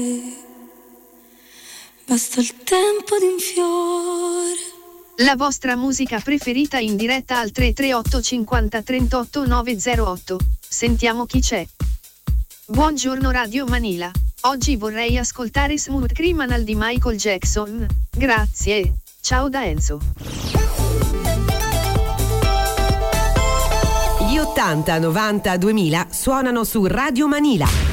Basta il tempo di un fiore. La vostra musica preferita in diretta al 338 50 38 908. Sentiamo chi c'è. Buongiorno Radio Manila. Oggi vorrei ascoltare Smooth Criminal di Michael Jackson. Grazie. Ciao da Enzo. Gli 80, 90, 2000 suonano su Radio Manila.